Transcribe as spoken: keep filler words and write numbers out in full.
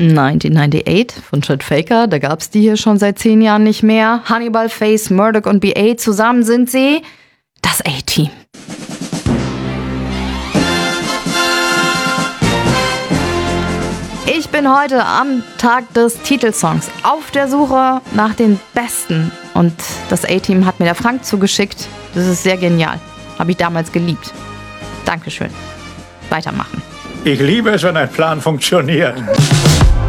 neunzehnhundertachtundneunzig von Chet Faker, da gab's die hier schon seit zehn Jahren nicht mehr. Hannibal, Face, Murdoch und B A, zusammen sind sie das A-Team. Ich bin heute am Tag des Titelsongs auf der Suche nach den Besten. Und das A-Team hat mir der Frank zugeschickt. Das ist sehr genial. Habe ich damals geliebt. Dankeschön. Weitermachen. Ich liebe es, wenn ein Plan funktioniert.